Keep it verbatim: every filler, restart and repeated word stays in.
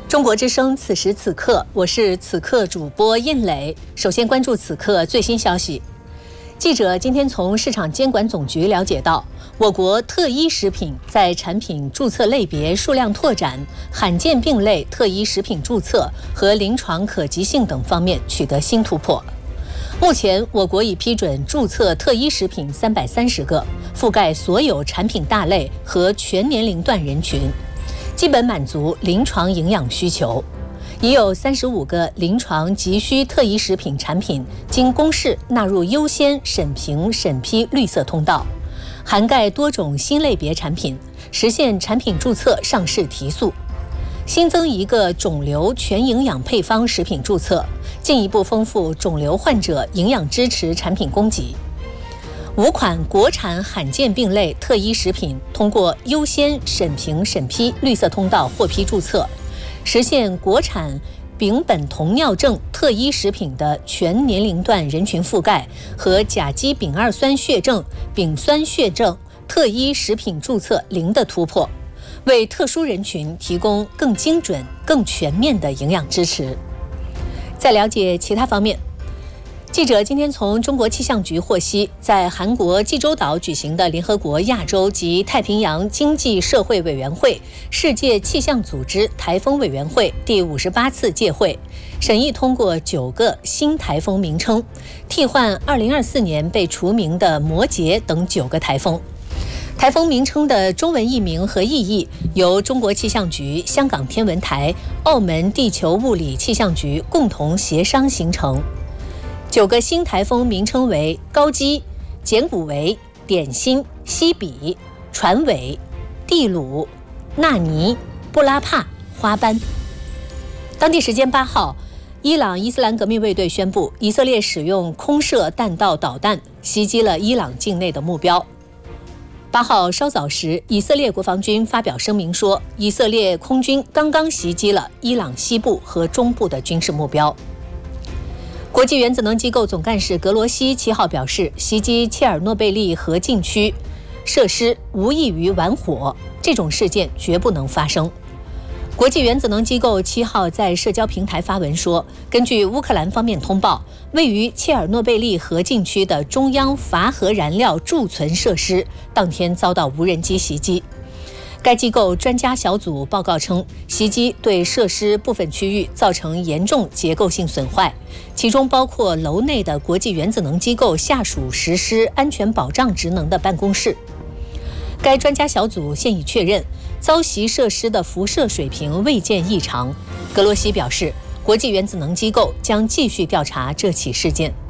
中国之声，此时此刻，我是此刻主播印磊。首先关注此刻最新消息。记者今天从市场监管总局了解到，我国特医食品在产品注册类别数量拓展、罕见病类特医食品注册和临床可及性等方面取得新突破。目前，我国已批准注册特医食品三百三十个，覆盖所有产品大类和全年龄段人群，基本满足临床营养需求。已有三十五个临床急需特医食品产品经公示纳入优先审评审批绿色通道，涵盖多种新类别产品，实现产品注册上市提速。新增一个肿瘤全营养配方食品注册，进一步丰富肿瘤患者营养支持产品供给。五款国产罕见病类特医食品通过优先审评审批绿色通道获批注册，实现国产丙苯酮尿症特医食品的全年龄段人群覆盖和甲基丙二酸血症、丙酸血症特医食品注册零的突破，为特殊人群提供更精准、更全面的营养支持。在了解其他方面，记者今天从中国气象局获悉，在韩国济州岛举行的联合国亚洲及太平洋经济社会委员会世界气象组织台风委员会第五十八次届会，审议通过九个新台风名称，替换二零二四年被除名的摩羯等九个台风。台风名称的中文译名和意义由中国气象局、香港天文台、澳门地球物理气象局共同协商形成。九个新台风名称为高基、简古维、点心、西比、船尾、蒂鲁、纳尼、布拉帕、花斑。当地时间八号，伊朗伊斯兰革命卫队宣布，以色列使用空射弹道导弹袭击了伊朗境内的目标。八号稍早时，以色列国防军发表声明说，以色列空军刚刚袭击了伊朗西部和中部的军事目标。国际原子能机构总干事格罗西七号表示，袭击切尔诺贝利核禁区设施无异于玩火，这种事件绝不能发生。国际原子能机构七号在社交平台发文说，根据乌克兰方面通报，位于切尔诺贝利核禁区的中央乏核燃料贮存设施当天遭到无人机袭击。该机构专家小组报告称，袭击对设施部分区域造成严重结构性损坏，其中包括楼内的国际原子能机构下属实施安全保障职能的办公室。该专家小组现已确认，遭袭设施的辐射水平未见异常。格罗西表示，国际原子能机构将继续调查这起事件。